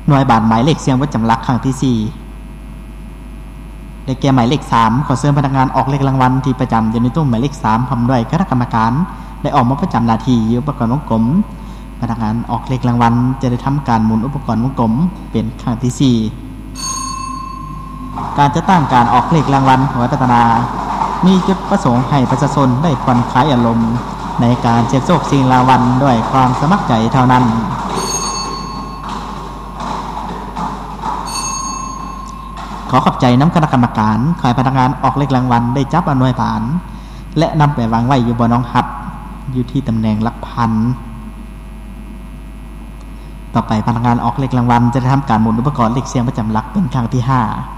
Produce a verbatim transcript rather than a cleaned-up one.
หน่วยบาทหมายเลขเสียงประจำหลักครั้งที่สี่ได้แก่หมายเลขสามขอเชิญพนักงานออกเลขรางวัลที่ประจำอยู่ในตู้หมายเลขสามพร้อมด้วยคณะกรรมการได้ออกมาประจำหน้าที่อยู่อุปกรณ์วงกลมพนักงานออกเลขรางวัลจะได้ทำการหมุนอุปกรณ์วงกลมเป็นครั้งที่สี่การจะตั้งการออกเลขรางวัลของรัฐบาลมีจุดประสงค์ให้ประชาชนได้ผ่อนคลายอารมณ์ในการเสี่ยงโชคชิงรางวัลด้วยความสมัครใจเท่านั้นขอขอบใจน้ำคณะกรรมการขอให้พนักงานออกเลขรางวัลได้จับอำนวยผานและนำไปวางไว้อยู่บนน้องหับอยู่ที่ตำแหน่งหลักพันต่อไปพนักงานออกเลขรางวัลจะได้ทำการหมุนอุปกรณ์เลขเสียงประจำหลักเป็นครั้งที่ห้า